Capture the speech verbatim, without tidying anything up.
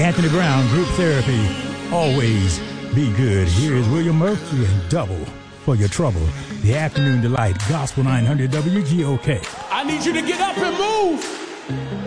Anthony Brown, Group Therapy. Always be good. Here is William Murphy and Double for Your Trouble. The Afternoon Delight, Gospel nine hundred W G O K. I need you to get up and move.